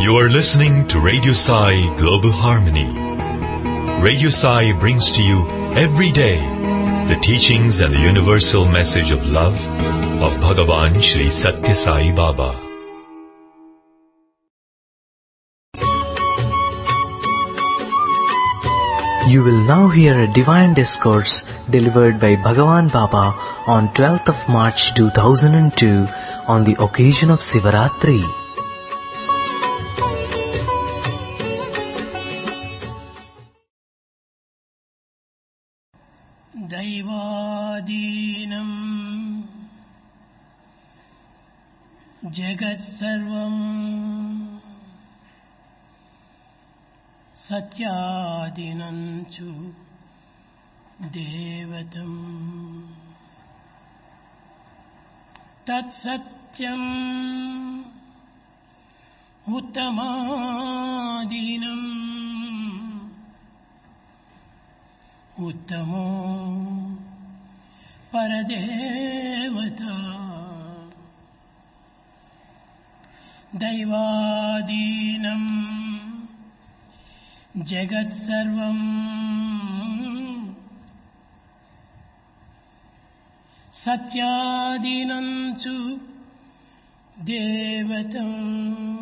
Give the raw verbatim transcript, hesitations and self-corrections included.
You are listening to Radio Sai Global Harmony. Radio Sai brings to you every day the teachings and the universal message of love of Bhagavan Shri Satya Sai Baba. You will now hear a divine discourse delivered by Bhagavan Baba on twelfth of March two thousand two on the occasion of Sivaratri. దైవాదీనం జగత్సర్వం సత్యాదీనం చు దేవతం తత్సత్యం ఉత్తమాదీనం ఉత్తమో పరదేవత దైవాదీనం జగత్సర్వం సత్యాదీనం చు దేవతం